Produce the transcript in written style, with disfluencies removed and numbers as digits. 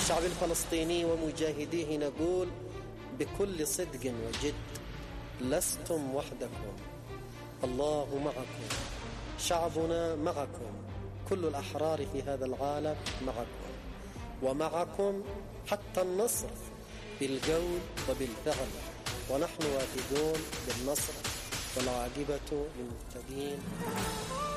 للشعب الفلسطيني ومجاهديه نقول بكل صدق وجد: لستم وحدكم، الله معكم، شعبنا معكم، كل الأحرار في هذا العالم معكم، ومعكم حتى النصر بالقول وبالفعل، ونحن واثقون بالنصر والعاقبة للمتقين.